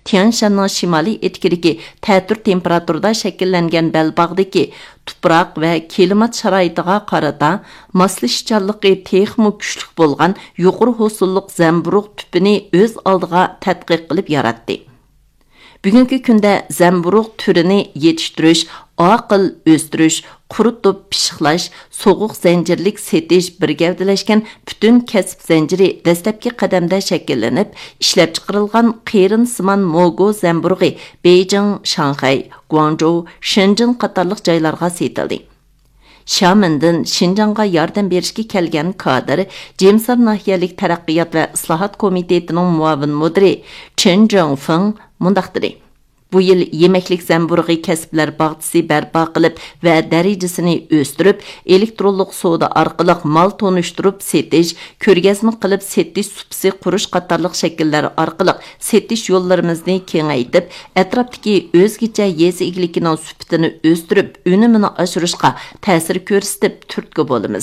Tianshanning shimoliy etkiligi ta'tir temperaturada shakllangan Belbog'dagi tuproq va klimat sharoitiga qarata moslashchanligi texmo kuchli bo'lgan yuqori hosilliq zamburug' tupini o'z oldiga tadqiq qilib yaratdi. Bugungi kunda zamburug' turini yetishtirish, aql o'stirish, quritib pishiqlash, so'g'uq zanjirlik setish bir gavdalashgan butun kasb zanjiri dastlabki qadamda shakllanib, ishlab chiqarilgan qerin simon mogo zamburug'i Beijing, Shanxay, Guangzhou, Shenzhen qatorliq joylarga setildi. Xiamindan Xinjiangga yordam berishga kelgan kadr Jemsar nahiyalik taraqqiyot va islohot komitetining muavin mudiri Chen Zhongfeng mundaq dedi. Bu yil yemeklik zamburug'i kasblar bog'chisi barpo qilib va darajasini o'stirib, elektronlik savdo orqali mol tonishtirib setish, ko'rgazma qilib setish supsi qurish qatorliq shakllar orqali setish yo'llarimizni kengaytib, atrofdagi o'zgacha yezi eglikining sifatini o'stirib, unumini oshirishga ta'sir ko'rsatib turtki bo'lamiz.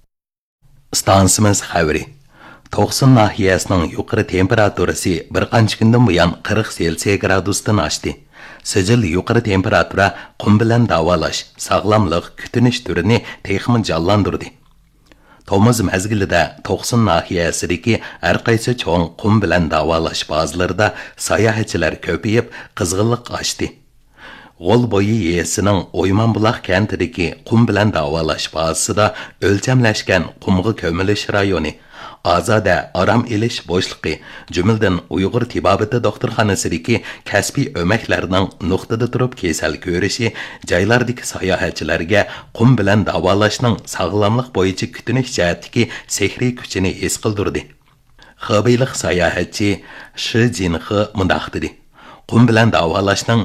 Stansimiz xabari Toqsun nahiyəsinin yuqarı temperaturası bir qancha kundan buyon 40 Selsiya gradusdan oshdi. Sijil yuqarı temperatura qum bilan davolash, sog'lomlik kutinish turini texmi jonlantirdi. Tomuz mezgilida Toqsun nahiyasidagi har qaysi cho'ng qum bilan davolash bazlarida sayohatchilar ko'payib, qizg'inlik oshdi. G'olboyi yesining O'ymonbuloq kentidagi qum bilan davolash bazasida o'lchamlashgan qumg'i ko'milish rayoni Azada aram ilish bo'shliqi jumladan Uyg'ur tibobati doktorxonasidagi kasbiy o'maklarning nuqtada turib kasal ko'rishi joylardagi sayohatchilarga qum bilan davolashning sog'lomlik bo'yicha kutinish jihatdagi sehriy kuchini his qildirdi. Xabeylik sayohatchi Shi Jinxi mundaq dedi. Qum bilan davolashning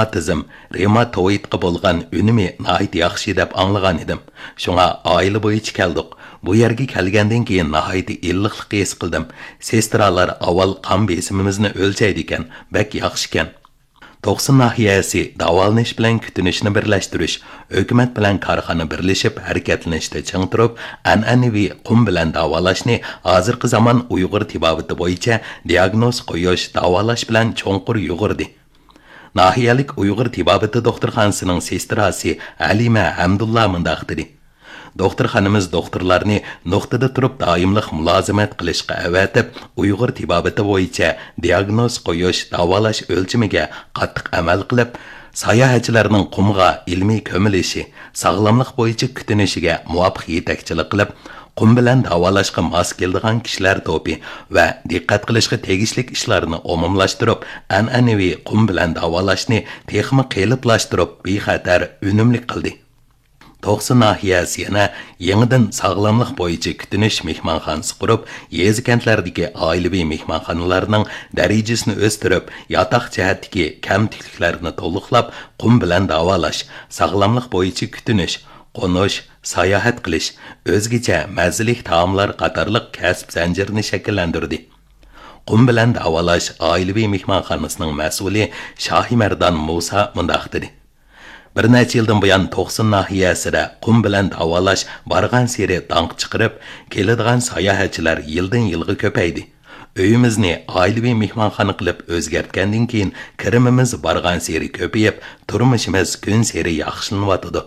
revmatoidga bo'lgan unumi nihoyat yaxshi deb anglagan edim. Shunga oila bo'yicha keldik. Bu yerga kelgandan keyin nihoyat illiqlik his qildim. Sestralar avval qon besimimizni o'lchaydi ekan, bak yaxshi ekan. Toqsun nahiyasi davolanish bilan kutinishni birlashtirish, hukumat bilan korxona birlashib harakatlanishda ching turib, an'anaviy qum bilan davolashni hozirgi zamon Uyg'ur tibobati bo'yicha diagnoz qo'yish, davolash bilan cho'nqur yug'urdi. Nahiyalik Uyg'ur tibobati doktorxonasining sestrasi Alima Hamdullah mundaq dedi. Doktorxonamiz doktorlarni nuqtada turib doimlik mulozimat qilishga avatib, Uyg'ur tibobati bo'yicha diagnoz qo'yish, davolash o'lchimiga qattiq amal qilib, sayohatchilarning qumga ilmiy ko'milishi, sog'lomlik bo'yicha kutinishiga muvofiq yetakchilik qilib, qum bilan davolashga mos keladigan kishilar to'pi va diqqat qilishga tegishli ishlarni umumlashtirib, an'anaviy qum bilan davolashni texmi qiyinlashtirib, bexatar unumli qildi. Toqsun nahiyasi yana yangidan sog'lomlik bo'yicha kutinish mehmonxonasi qurib, yezi kentlardagi oilaviy mehmonxonalarning darajasini o'stirib, yotoq jihatdagi kamchiliklarni to'liqlab, qum bilan davolash, sog'lomlik bo'yicha kutinish, qo'nish, sayohat qilish, o'zgacha mazali taomlar qatorliq kasb zanjirini shakllantirdi. Qum bilan davolash oilaviy mehmonxonasining mas'uli Shohimardon Musa mundaq dedi. Bir necha yildan buyon Toqsun nahiyasida qum bilan davolash bargan seri danq chiqarib, keladigan sayohatchilar yildan yilga ko'paydi. Uyimizni oilaviy mehmonxona qilib o'zgartgandan keyin kirimimiz bargan seri ko'payib, turmushimiz kun seri yaxshilanyotdi.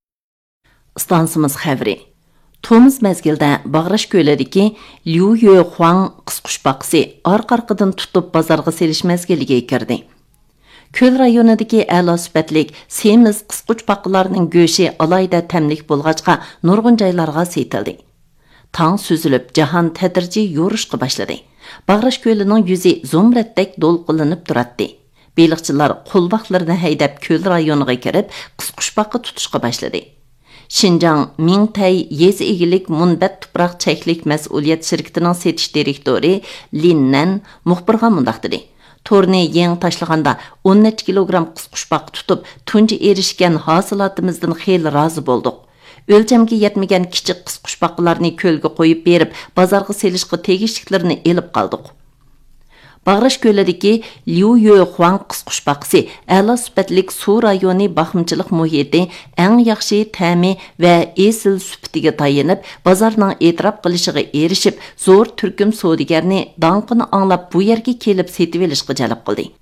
Stansimiz xabari. Tomuz mezgilda Bag'rash ko'lidagi Liu Yuehuang qisqushbaqsi orqa-orqadan tutib bozorga selish mezgiliga kirdi. Köl rayonidagi a'lo sifatlik semiz qisquchbaqlarning go'shi alayda tamlik bo'lg'achqa nurg'un joylarga setildi. Tang süzülüp jahon tadrijiy yo'rishqa boshladi. Bag'rash ko'lining yuzi zumratdek do'lqinlanib turadi. Beliqchilar qo'lvaqlarni haydab ko'l rayoniga kirib, qisqushbaqqa tutishqa boshladi. Xinjiang Mingtay yezi egilik munbat tuproq cheklik mas'uliyat shirkatining setish direktori Linnan muxbirga mundaq dedi. Torni yeng tashlaganda 10 kilogram qisqushbaq tutib, tunji erishgan hosilatimizdan xeyli rozi bo'ldik. O'lchamga yetmagan kichik qisqushbaqlarni ko'lga qo'yib berib, bozorga selishga tegishliklarini elib qoldik. Bag'rash ko'lidagi Liu Yuehuang qisqushbaqsi a'lo sifatlik suv rayoni baximchilik muhiti eng yaxshi ta'mi va esil sifatiga tayanib, bozorning e'tirof qilishiga erishib, zo'r turkum savdogarni donqini anglab bu yerga kelib setib olishga jalb qildi.